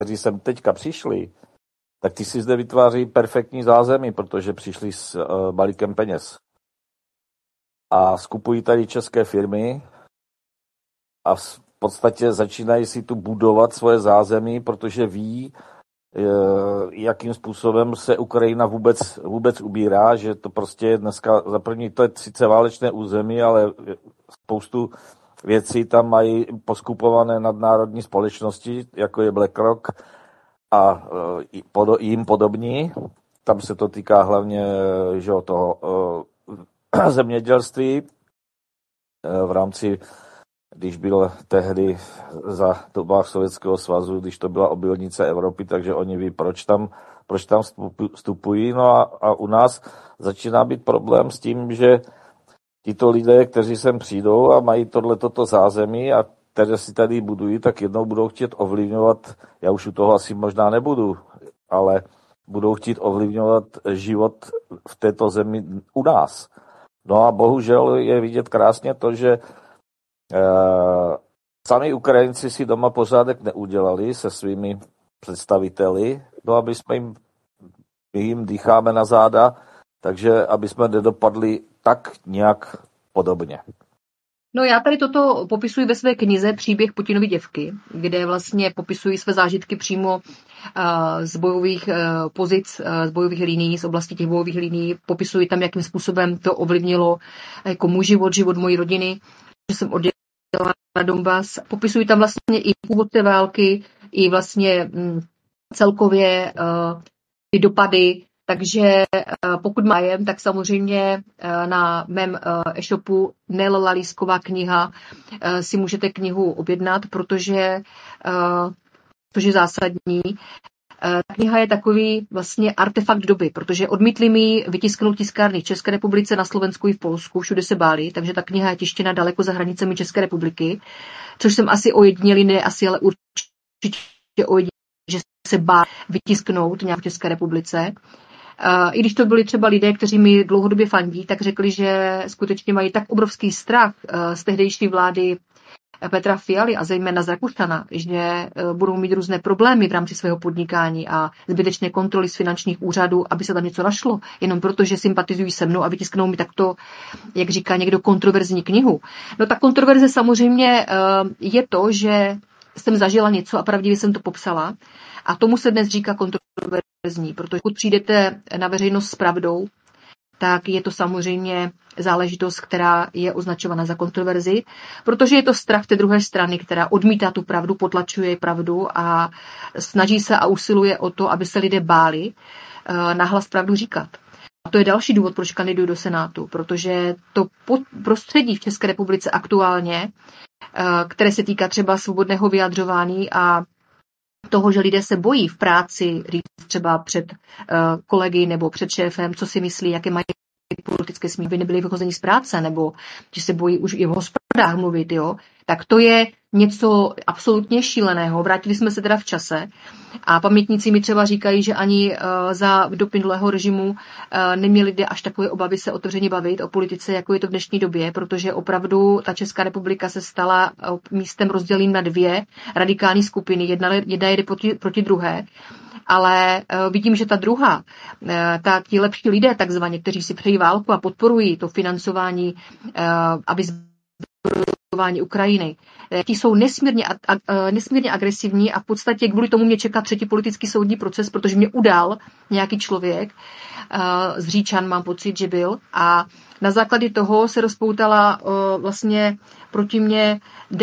kteří sem teďka přišli, tak ty si zde vytváří perfektní zázemí, protože přišli s balíkem peněz. A skupují tady české firmy a v podstatě začínají si tu budovat svoje zázemí, protože ví, jakým způsobem se Ukrajina vůbec ubírá, že to prostě je dneska, za první to je sice válečné území, ale spoustu věcí tam mají poskupované nadnárodní společnosti, jako je BlackRock a jim podobní. Tam se to týká hlavně že, toho zemědělství v rámci, když byl tehdy za dobách Sovětského svazu, když to byla obilnice Evropy, takže oni ví, proč tam vstupují. No a u nás začíná být problém s tím, že tito lidé, kteří sem přijdou a mají toto zázemí a které si tady budují, tak jednou budou chtít ovlivňovat, já už u toho asi možná nebudu, ale budou chtít ovlivňovat život v této zemi u nás. No a bohužel je vidět krásně to, že sami Ukrajinci si doma pořádek neudělali se svými představiteli, no aby jsme jim dýcháme na záda, takže aby jsme nedopadli tak nějak podobně. No já tady toto popisuji ve své knize Příběh Putinovy děvky, kde vlastně popisuji své zážitky přímo z bojových pozic, z bojových linií, z oblasti těch bojových linií. Popisuji tam, jakým způsobem to ovlivnilo jako můj život mojí rodiny, že jsem odjela na Donbas. Popisuji tam vlastně i původ té války, i vlastně celkově ty dopady. Takže pokud májem, tak samozřejmě na mém e-shopu Nel Lalísková kniha si můžete knihu objednat, protože je zásadní. Ta kniha je takový vlastně artefakt doby, protože odmítli mi vytisknout tiskárny v České republice, na Slovensku i v Polsku, všude se báli, takže ta kniha je tištěna daleko za hranicemi České republiky, což jsem asi ojedinělý, ne asi, ale určitě ojedinělý, že se báli vytisknout nějak v České republice. I když to byli třeba lidé, kteří mi dlouhodobě fandí, tak řekli, že skutečně mají tak obrovský strach z tehdejší vlády Petra Fialy a zejména z Rakušana, že budou mít různé problémy v rámci svého podnikání a zbytečné kontroly z finančních úřadů, aby se tam něco našlo, jenom proto, že sympatizují se mnou a vytisknou mi takto, jak říká někdo, kontroverzní knihu. No ta kontroverze samozřejmě je to, že jsem zažila něco a pravdivě jsem to popsala. A tomu se dnes říká kontroverzní, protože pokud přijdete na veřejnost s pravdou, tak je to samozřejmě záležitost, která je označována za kontroverzi, protože je to strach té druhé strany, která odmítá tu pravdu, potlačuje pravdu a snaží se a usiluje o to, aby se lidé báli nahlas pravdu říkat. A to je další důvod, proč kandiduji do Senátu, protože to prostředí v České republice aktuálně, které se týká třeba svobodného vyjadřování a toho, že lidé se bojí v práci říct třeba před kolegy nebo před šéfem, co si myslí, jaké mají politické smí, aby nebyli vyhozeni z práce, nebo že se bojí už i v hospodách mluvit, jo, tak to je něco absolutně šíleného. Vrátili jsme se teda v čase a pamětníci mi třeba říkají, že ani za dob minulého režimu neměli lidé až takové obavy se otevřeně bavit o politice, jako je to v dnešní době, protože opravdu ta Česká republika se stala místem rozděleným na dvě radikální skupiny. Jedna jede proti druhé. Ale vidím, že ta druhá, ti lepší lidé takzvaně, kteří si přejí válku a podporují to financování, aby zbrojování Ukrajiny, ti jsou nesmírně agresivní a v podstatě kvůli tomu mě čeká třetí politický soudní proces, protože mě udal nějaký člověk, z Říčan mám pocit, že byl, a na základě toho se rozpoutala vlastně proti mě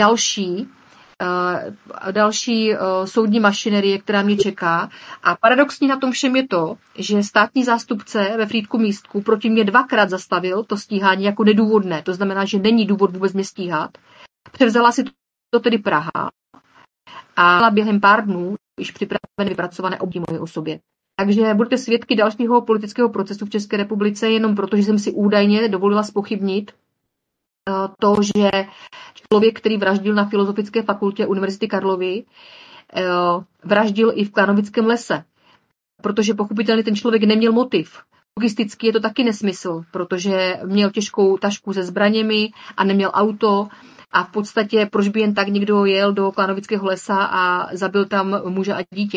další soudní mašinerie, která mě čeká. A paradoxní na tom všem je to, že státní zástupce ve Frýdku Místku proti mě 2krát zastavil to stíhání jako nedůvodné. To znamená, že není důvod vůbec mě stíhat. Převzala si to tedy Praha a během pár dnů již připravené vypracované obdí moje osobě. Takže budete svědky dalšího politického procesu v České republice jenom proto, že jsem si údajně dovolila zpochybnit to, že člověk, který vraždil na Filozofické fakultě Univerzity Karlovy, vraždil i v Klánovickém lese. Protože pochopitelně ten člověk neměl motiv. Logisticky je to taky nesmysl, protože měl těžkou tašku se zbraněmi a neměl auto a v podstatě proč by jen tak někdo jel do Klanovického lesa a zabil tam muže a dítě.